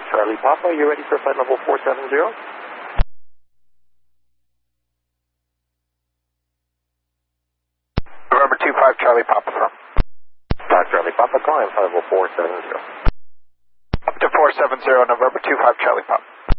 Charlie Papa, you ready for flight level 470? November 25 Charlie Papa from. 5 Charlie Papa, climb flight level 470. Up to 470, November 25 Charlie Papa.